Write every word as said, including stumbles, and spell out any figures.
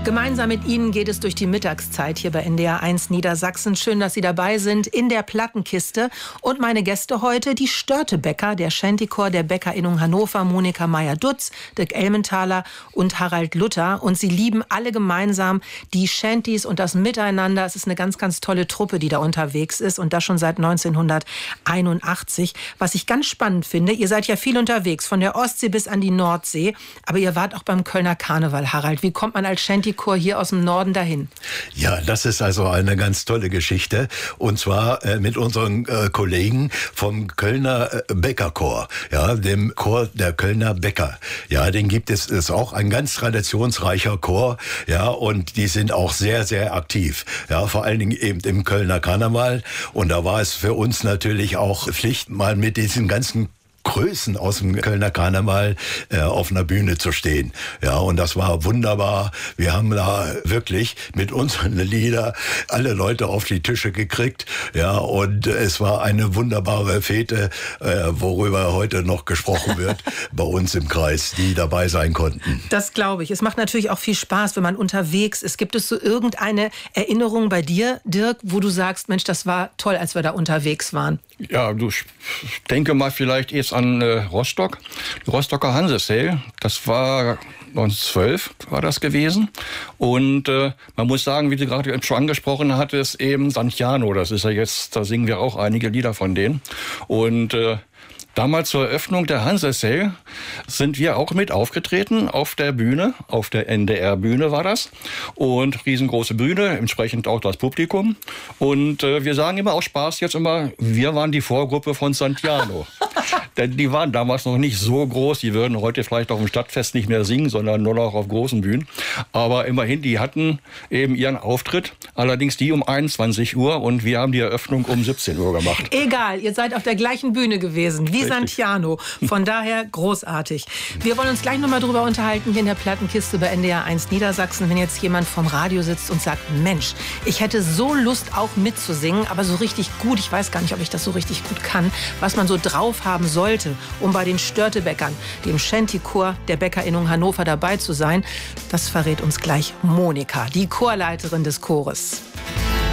Gemeinsam mit Ihnen geht es durch die Mittagszeit hier bei N D R eins Niedersachsen. Schön, dass Sie dabei sind in der Plattenkiste. Und meine Gäste heute, die Störtebecker, der Shantychor der Bäckerinnung Hannover, Monika Meyer-Dutz, Dirk Elmenthaler und Harald Luther. Und sie lieben alle gemeinsam die Shantys und das Miteinander. Es ist eine ganz, ganz tolle Truppe, die da unterwegs ist und das schon seit neunzehnhunderteinundachtzig. Was ich ganz spannend finde, ihr seid ja viel unterwegs, von der Ostsee bis an die Nordsee. Aber ihr wart auch beim Kölner Karneval, Harald. Wie kommt man als Shantychor hier aus dem Norden dahin? Ja, das ist also eine ganz tolle Geschichte. Und zwar äh, mit unseren äh, Kollegen vom Kölner äh, Bäckerchor, ja, dem Chor der Kölner Bäcker. Ja, den gibt es, ist auch ein ganz traditionsreicher Chor, ja, und die sind auch sehr, sehr aktiv. Ja, vor allen Dingen eben im Kölner Karneval. Und da war es für uns natürlich auch Pflicht, mal mit diesen ganzen Größen aus dem Kölner Karneval äh, auf einer Bühne zu stehen. Ja, und das war wunderbar. Wir haben da wirklich mit unseren Lieder alle Leute auf die Tische gekriegt. Ja, und es war eine wunderbare Fete, äh, worüber heute noch gesprochen wird bei uns im Kreis, die dabei sein konnten. Das glaube ich. Es macht natürlich auch viel Spaß, wenn man unterwegs ist. Gibt es so irgendeine Erinnerung bei dir, Dirk, wo du sagst, Mensch, das war toll, als wir da unterwegs waren? Ja, du, ich denke mal vielleicht jetzt an äh, Rostock, Rostocker Hansesale. Das war neunzehnhundertzwölf war das gewesen. Und äh, man muss sagen, wie du gerade schon angesprochen hattest, eben Santiano, das ist ja jetzt, da singen wir auch einige Lieder von denen. Und äh, damals zur Eröffnung der Hansesale sind wir auch mit aufgetreten auf der Bühne, auf der N D R-Bühne war das. Und riesengroße Bühne, entsprechend auch das Publikum. Und äh, wir sagen immer aus Spaß jetzt immer, wir waren die Vorgruppe von Santiano. Denn die waren damals noch nicht so groß, die würden heute vielleicht auf dem Stadtfest nicht mehr singen, sondern nur noch auf großen Bühnen. Aber immerhin, die hatten eben ihren Auftritt, allerdings die um einundzwanzig Uhr und wir haben die Eröffnung um siebzehn Uhr gemacht. Egal, ihr seid auf der gleichen Bühne gewesen, wie Santiano. Von daher großartig. Wir wollen uns gleich noch mal drüber unterhalten hier in der Plattenkiste bei N D R eins Niedersachsen, wenn jetzt jemand vom Radio sitzt und sagt, Mensch, ich hätte so Lust auch mitzusingen, aber so richtig gut, ich weiß gar nicht, ob ich das so richtig gut kann, was man so drauf haben sollte, um bei den Störtebeckern, dem Shantychor der Bäckerinnung Hannover dabei zu sein, das verrät uns gleich Monika, die Chorleiterin des Chores.